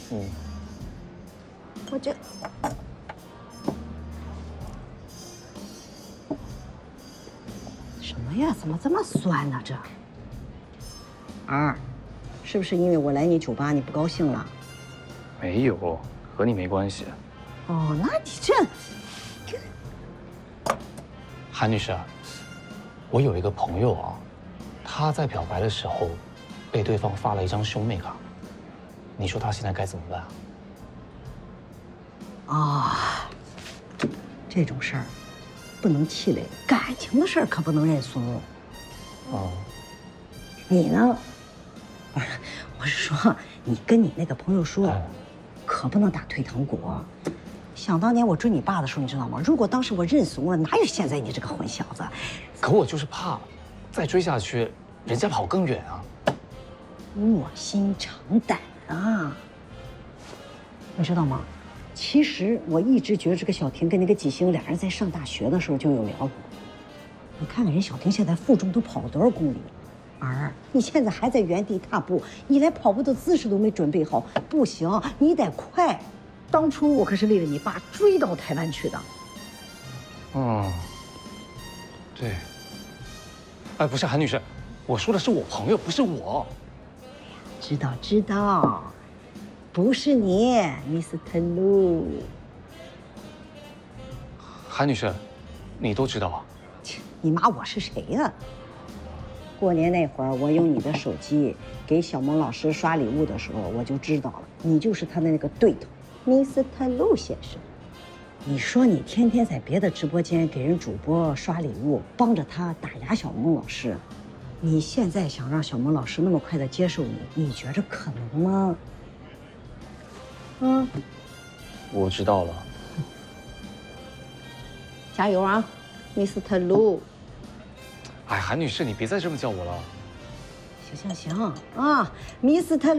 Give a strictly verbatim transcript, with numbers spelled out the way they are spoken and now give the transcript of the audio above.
嗯， 我这什么呀？怎么这么酸呢？这儿，是不是因为我来你酒吧你不高兴了？ 没有，和你没关系。 哦，那你这， 韩女士，我有一个朋友啊，他在表白的时候，被对方发了一张兄妹卡，你说他现在该怎么办啊？ 啊，这种事儿不能气馁，感情的事儿可不能认怂。 哦， 你呢？不是，我是说，你跟你那个朋友说， 哎可不能打退堂鼓。想当年我追你爸的时候，你知道吗？如果当时我认怂了，哪有现在你这个混小子？ 可我就是怕，再追下去，人家跑更远啊。 卧薪尝胆啊！你知道吗？其实我一直觉得这个小婷跟那个纪星俩人在上大学的时候就有聊过。你看看人小婷现在负重都跑了多少公里了，儿，你现在还在原地踏步，你连跑步的姿势都没准备好，不行，你得快。当初我可是为了你爸追到台湾去的。 嗯，对。哎，不是韩女士，我说的是我朋友，不是我。 知道知道，不是你 ，Mister Lu。 韩女士，你都知道啊？ 切，你骂我是谁呀？过年那会儿，我用你的手机给小萌老师刷礼物的时候，我就知道了，你就是他的那个对头 ，Mister Lu 先生。你说你天天在别的直播间给人主播刷礼物，帮着他打压小萌老师，你现在想让小萌老师那么快的接受你，你觉着可能吗？嗯， 我知道了。 加油啊 ，Mister Lu！ 哎，韩女士，你别再这么叫我了。 行行行啊，Mister